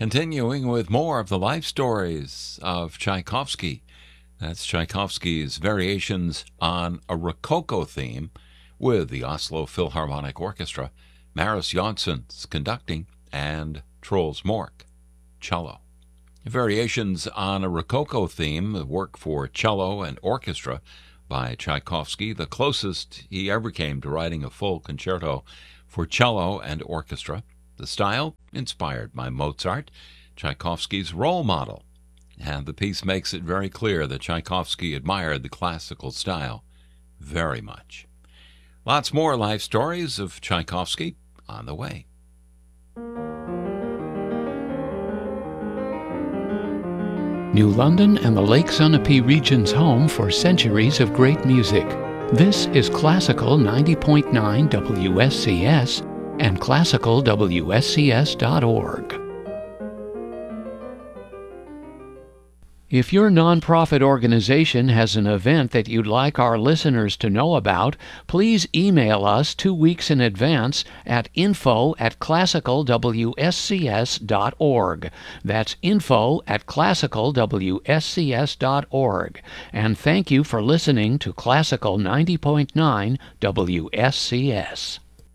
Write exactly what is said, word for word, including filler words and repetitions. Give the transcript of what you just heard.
Continuing with more of the life stories of Tchaikovsky. That's Tchaikovsky's Variations on a Rococo Theme with the Oslo Philharmonic Orchestra, Maris Janssens conducting, and Troels Mork, cello. Variations on a Rococo Theme, a work for cello and orchestra by Tchaikovsky, the closest he ever came to writing a full concerto for cello and orchestra. The style inspired by Mozart, Tchaikovsky's role model, and the piece makes it very clear that Tchaikovsky admired the classical style very much. Lots more life stories of Tchaikovsky on the way. New London and the Lake Sunapee region's home for centuries of great music. This is Classical ninety point nine W S C S and classical W S C S dot org. If your nonprofit organization has an event that you'd like our listeners to know about, please email us two weeks in advance at info at classical W S C S dot org. That's info at classical W S C S dot org. And thank you for listening to Classical ninety point nine W S C S.